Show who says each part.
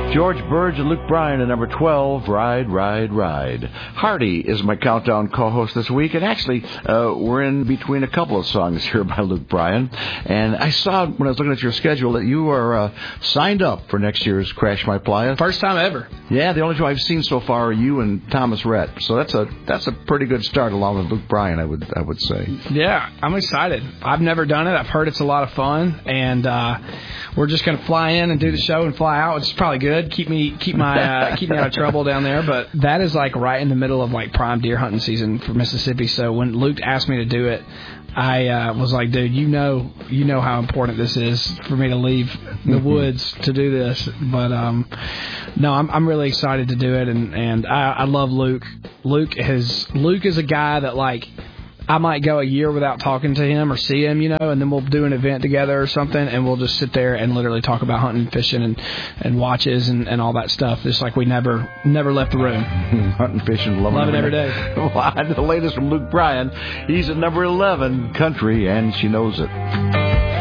Speaker 1: George Burge and Luke Bryan at number 12, Ride, Ride, Ride. Hardy is my countdown co-host this week, and actually, we're in between a couple of songs here by Luke Bryan. And I saw, when I was looking at your schedule, that you are signed up for next year's Crash My Playa.
Speaker 2: First time ever.
Speaker 1: Yeah, the only two I've seen so far are you and Thomas Rhett. So that's a pretty good start along with Luke Bryan, I would say.
Speaker 2: Yeah, I'm excited. I've never done it. I've heard it's a lot of fun, and we're just going to fly in and do the show and fly out, which is probably good. Keep me out of trouble down there. But that is like right in the middle of like prime deer hunting season for Mississippi. So when Luke asked me to do it, I was like, dude, you know how important this is for me to leave the woods to do this. But no, I'm really excited to do it, and I love Luke. Luke is a guy that like I might go a year without talking to him or see him, and then we'll do an event together or something, and we'll just sit there and literally talk about hunting and fishing and watches and all that stuff. Just like we never left the room.
Speaker 1: Hunting, fishing, loving
Speaker 2: it every day.
Speaker 1: Well, the latest from Luke Bryan. He's at number 11, Country, and She Knows It.